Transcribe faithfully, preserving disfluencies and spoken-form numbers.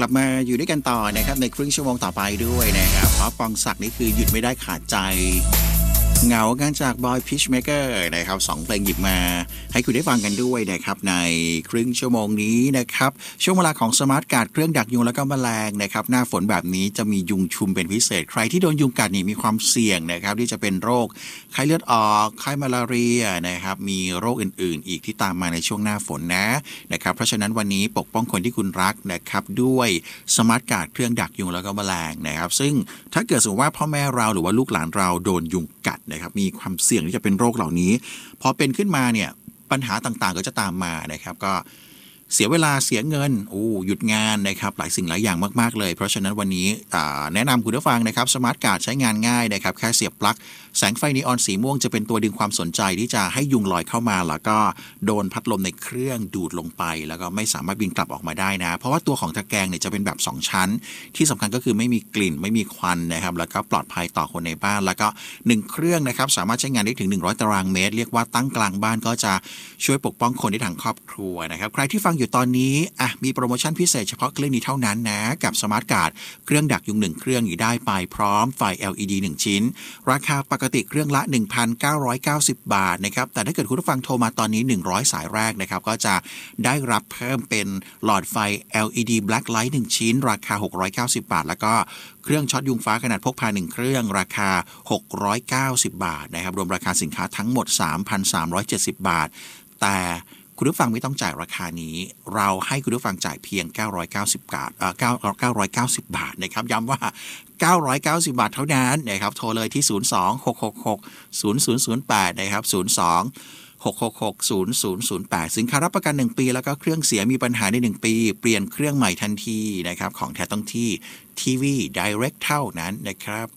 ลับมาอยู่ด้วยกันต่อนะครับในครึ่งชั่วโมงต่อไปด้วยนะครับเพราะปองศักดิ์นี่คือหยุดไม่ได้ขาดใจเหงากันจากบอยพิชเมเกอร์นะครับสองเพลงหยิบมาให้คุณได้ฟังกันด้วยนะครับในครึ่งชั่วโมงนี้นะครับช่วงเวลาของสมาร์ทการ์ดเครื่องดักยุงแล้วก็แมลงนะครับหน้าฝนแบบนี้จะมียุงชุมเป็นพิเศษใครที่โดนยุงกัดนี่มีความเสี่ยงนะครับที่จะเป็นโรคไข้เลือดออกไข้มาลาเรียนะครับมีโรคอื่นๆอีกที่ตามมาในช่วงหน้าฝนนะนะครับเพราะฉะนั้นวันนี้ปกป้องคนที่คุณรักนะครับด้วยสมาร์ทการ์ดเครื่องดักยุงแล้วก็แมลงนะครับซึ่งถ้าเกิดสมมติว่าพ่อแม่เราหรือว่าลูกหลานเราโดนยุงกัดนะครับมีความเสี่ยงที่จะเป็นโรคเหล่านี้พอเป็นขึ้นมาเนี่ยปัญหาต่างๆก็จะตามมานะครับก็เสียเวลาเสียเงินโอ้หยุดงานนะครับหลายสิ่งหลายอย่างมากๆเลยเพราะฉะนั้นวันนี้แนะนำคุณผู้ฟังนะครับสมาร์ทการ์ดใช้งานง่ายนะครับแค่เสียบปลั๊กแสงไฟนีออนสีม่วงจะเป็นตัวดึงความสนใจที่จะให้ยุงลอยเข้ามาแล้วก็โดนพัดลมในเครื่องดูดลงไปแล้วก็ไม่สามารถบินกลับออกมาได้นะเพราะว่าตัวของตะแกรงเนี่ยจะเป็นแบบสองชั้นที่สำคัญก็คือไม่มีกลิ่นไม่มีควันนะครับแล้วก็ปลอดภัยต่อคนในบ้านแล้วก็หนึ่งเครื่องนะครับสามารถใช้งานได้ถึงหนึ่งร้อยตารางเมตรเรียกว่าตั้งกลางบ้านก็จะช่วยปกป้องคนที่ทางครอบครัวนะครับใครที่ฟังอยู่ตอนนี้อ่ะมีโปรโมชั่นพิเศษเฉพาะเครื่องนี้เท่านั้นนะกับสมาร์ทการ์ดเครื่องดักยุงหนึ่งเครื่องอยู่ได้ไปพร้อมไฟ แอล อี ดี หนึ่งชิ้นราคาปกติเครื่องละ หนึ่งพันเก้าร้อยเก้าสิบ บาทนะครับแต่ถ้าเกิดคุณผู้ฟังโทรมาตอนนี้หนึ่งร้อยสายแรกนะครับก็จะได้รับเพิ่มเป็นหลอดไฟ แอล อี ดี Black Light หนึ่งชิ้นราคาหกร้อยเก้าสิบบาทแล้วก็เครื่องช็อตยุงฟ้าขนาดพกพาหนึ่งเครื่องราคาหกร้อยเก้าสิบบาทนะครับรวมราคาสินค้าทั้งหมด สามพันสามร้อยเจ็ดสิบ บาทแต่คุณผู้ฟังไม่ต้องจ่ายราคานี้เราให้คุณผู้ฟังจ่ายเพียงเก้าร้อยเก้าสิบบาทเอ่อ9 990 บาทนะครับย้ำว่าเก้าร้อยเก้าสิบบาทเท่านั้นนะครับโทรเลยที่ศูนย์ สอง หก หก หก ศูนย์ ศูนย์ ศูนย์ แปดนะครับศูนย์ สอง หก หก หก ศูนย์ ศูนย์ ศูนย์ แปดสินค้ารับประกันหนึ่งปีแล้วก็เครื่องเสียมีปัญหาในหนึ่งปีเปลี่ยนเครื่องใหม่ทันทีนะครับของแท้ต้องที่ทีวี Direct เท่านั้นนะครับ